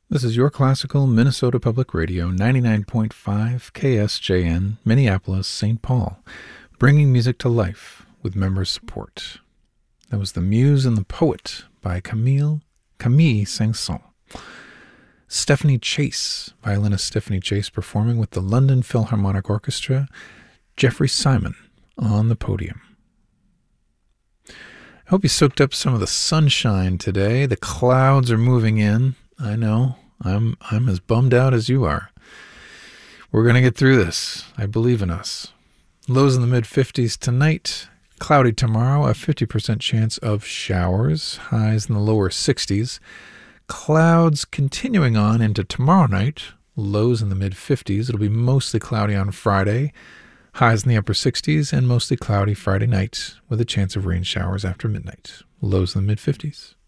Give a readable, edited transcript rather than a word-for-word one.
This is your classical Minnesota Public Radio, 99.5 KSJN, Minneapolis, St. Paul, bringing music to life with member support. That was The Muse and the Poet by Camille Saint-Saëns. Stephanie Chase, violinist Stephanie Chase, performing with the London Philharmonic Orchestra, Jeffrey Simon on the podium. I hope you soaked up some of the sunshine today. The clouds are moving in. I know, I'm as bummed out as you are. We're going to get through this. I believe in us. Lows in the mid-50s tonight. Cloudy tomorrow, a 50% chance of showers. Highs in the lower 60s. Clouds continuing on into tomorrow night. Lows in the mid-50s. It'll be mostly cloudy on Friday. Highs in the upper 60s and mostly cloudy Friday night with a chance of rain showers after midnight. Lows in the mid-50s.